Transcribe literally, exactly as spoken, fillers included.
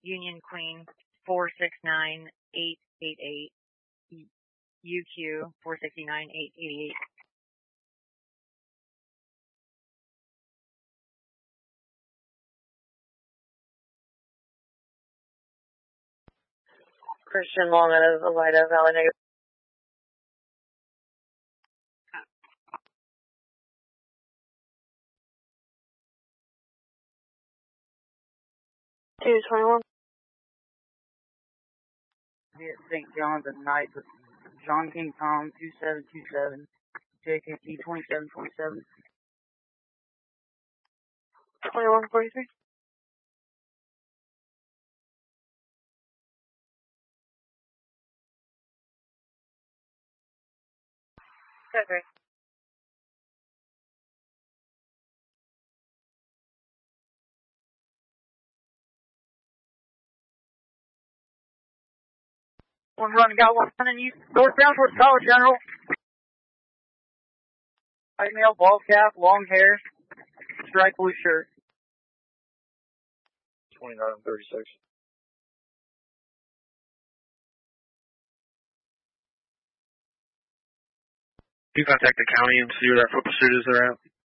Union Queen four six nine eight eight eight, U Q four six nine eight eight eight. Christian Long out of Elida Valley Negative. two twenty-one. Be at Saint John's at night with John King Tom two seven two seven, J K T twenty-seven twenty-seven. twenty-one forty-three. Okay. One run, got one running you northbound towards College General. White male, bald cap, long hair, striped blue shirt. twenty-nine thirty-six. You contact the county and see where that foot pursuit is they're at.